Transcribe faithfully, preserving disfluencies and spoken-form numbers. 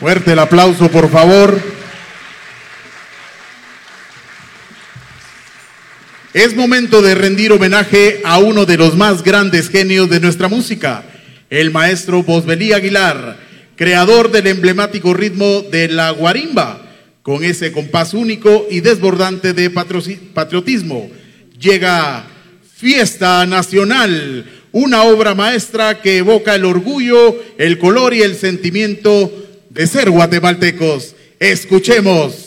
Fuerte el aplauso, por favor. Es momento de rendir homenaje a uno de los más grandes genios de nuestra música, el maestro Bosbelí Aguilar, creador del emblemático ritmo de la guarimba. Con ese compás único y desbordante de patriotismo, llega Fiesta Nacional, una obra maestra que evoca el orgullo, el color y el sentimiento de ser guatemaltecos. Escuchemos.